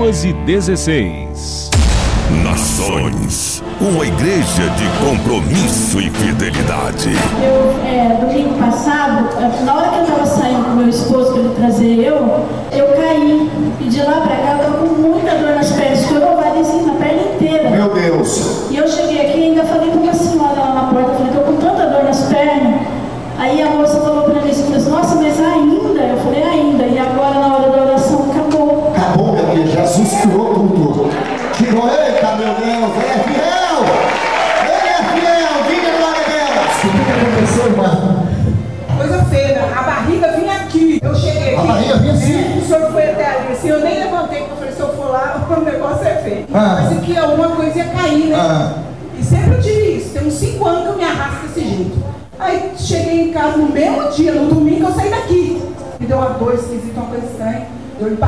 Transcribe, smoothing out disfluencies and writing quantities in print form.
2h16. Nações, uma igreja de compromisso e fidelidade. Domingo passado, na hora que eu estava saindo com meu esposo para ele trazer eu caí. E de lá para cá eu tô com muita dor nas pernas, porque eu não valia assim na perna inteira. Meu Deus! E eu cheguei aqui e ainda falei com uma senhora lá na porta, eu falei, tô com tanta dor nas pernas. Aí a moça falou para mim assim, nossa, mas ainda? Eu falei, ainda. E agora na hora da oração acabou. Acabou, meu Deus, Jesus tirou tudo. Tirou, eita, meu Deus, ele é fiel! Ele é fiel, diga glória a Deus! O que aconteceu, irmã? Coisa feia, a barriga vinha aqui. Eu cheguei aqui. A barriga vinha assim? O senhor foi até ali, assim, eu nem levantei, porque eu falei, se eu for lá, o negócio é feio. Mas que alguma coisa ia cair, né? E sempre eu tive isso, tem uns 5 anos que eu me arrasto desse jeito. Aí cheguei em casa no mesmo dia, no domingo eu saí daqui. Me deu uma dor esquisita, uma coisa estranha.